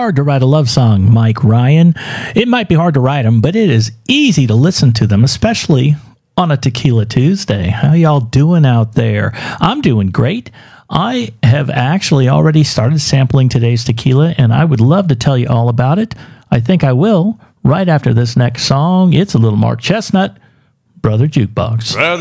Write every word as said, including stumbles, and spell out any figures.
hard to write a love song, Mike Ryan. It might be hard to write them, but it is easy to listen to them, especially on a Tequila Tuesday. How y'all doing out there? I'm doing great. I have actually already started sampling today's tequila, and I would love to tell you all about it. I think I will right after this next song. It's a little Mark Chestnut, Brother Jukebox. Brother